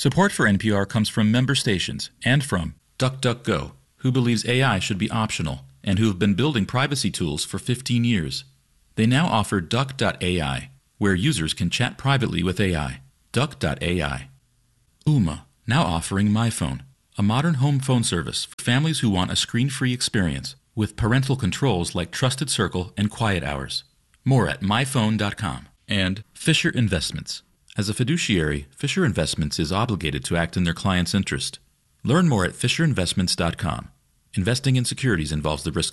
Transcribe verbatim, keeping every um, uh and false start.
Support for N P R comes from member stations and from DuckDuckGo, who believes A I should be optional and who have been building privacy tools for fifteen years. They now offer Duck dot A I, where users can chat privately with A I. Duck dot A I. Ooma, now offering MyPhone, a modern home phone service for families who want a screen-free experience with parental controls like Trusted Circle and Quiet Hours. More at my phone dot com. And Fisher Investments. As a fiduciary, Fisher Investments is obligated to act in their client's interest. Learn more at fisher investments dot com. Investing in securities involves the risk